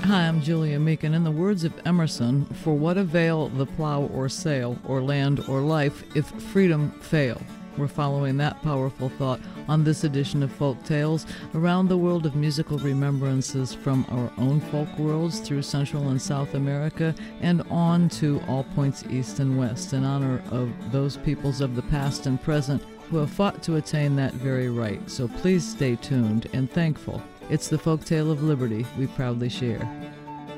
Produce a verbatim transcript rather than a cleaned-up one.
Hi, I'm Julia Meek, and in the words of Emerson, for what avail the plow or sail, or land or life, if freedom fail? We're following that powerful thought on this edition of Folk Tales, around the world of musical remembrances from our own folk worlds through Central and South America and on to all points east and west, in honor of those peoples of the past and present who have fought to attain that very right. So please stay tuned and thankful. It's the folk tale of liberty we proudly share.